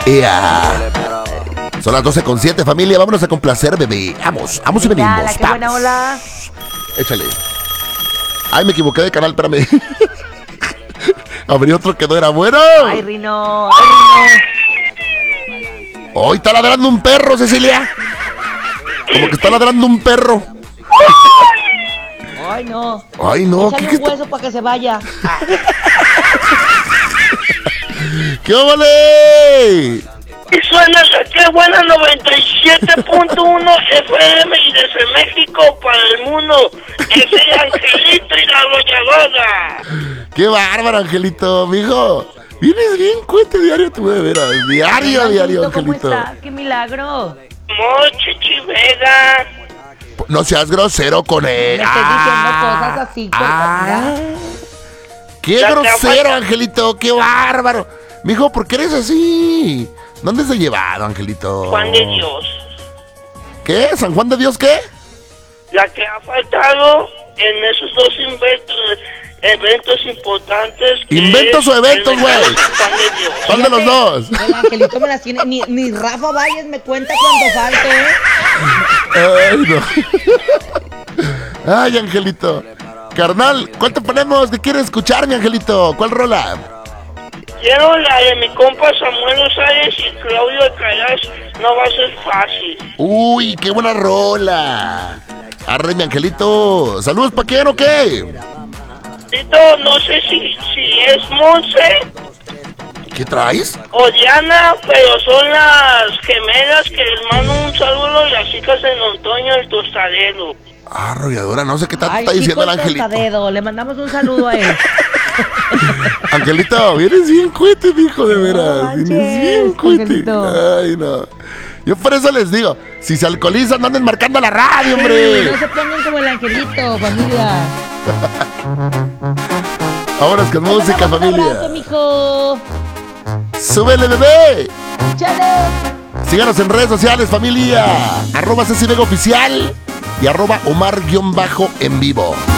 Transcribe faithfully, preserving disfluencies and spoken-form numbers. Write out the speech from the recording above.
¡Ea! Son las doce con siete, familia. Vámonos a complacer, bebé. Vamos, vamos y venimos. Dale, qué buena ola. Échale. Ay, me equivoqué de canal, espérame. Abrí otro que no era bueno. Ay, Rino. Ay, Rino. Hoy está ladrando un perro, Cecilia. Como que está ladrando un perro. Ay, no. Ay, no. Échale ¿Qué, un qué hueso para que se vaya. ¡Qué vale! Y suena qué buena noventa y siete punto uno F M y desde México para el mundo. Ese es Angelito y la arrolladora. ¡Qué bárbaro, Angelito, mijo! Vienes bien cuente diario, tú de veras. Diario, Ay, diario, ¿cómo Angelito. está? ¡Qué milagro! Mochichi Vega. No seas grosero con él. Me estoy diciendo cosas así. Ah, ¡qué Ya te grosero, aguanta. Angelito! ¡Qué bárbaro! Mijo, ¿por qué eres así? ¿Dónde se ha llevado, Angelito? Juan de Dios. ¿Qué? ¿San Juan de Dios qué? La que ha faltado en esos dos inventos, eventos importantes. que ¿Inventos es o eventos, el güey? Juan de Dios. ¿Cuál de los dos? El Angelito me las tiene. Ni, ni Rafa Valles me cuenta cuando falto, ¿eh? Ay, no. Ay, Angelito. Carnal, ¿cuál te ponemos? ¿Qué quieres escuchar, mi Angelito? ¿Cuál rola? Quiero la de mi compa Samuel Osales y Claudio Alcaraz. No va a ser fácil. Uy, qué buena rola. Arre, mi Angelito. ¿Saludos pa' quién o qué? Tito, no sé si, si es Monse ¿Qué traes? o Diana, pero son las gemelas que les mando un saludo a las hijas de Don Toño el Tostadero. Ah, arrolladora, no sé qué tanto Ay, está diciendo el chico, Angelito. Tostadedo, le mandamos un saludo a él. Angelito, vienes bien cuete, mijo, de veras. manches, Vienes bien cuete. Angelito. Ay, no. Yo por eso les digo, si se alcoholizan, no anden marcando la radio, hombre. Sí, no se pongan como el Angelito, familia. Vámonos con música, Un familia. abrazo, mijo. Súbele, bebé. Chale. Síganos en redes sociales, familia. Arroba Ceci Vega Oficial y arroba Omar-en vivo.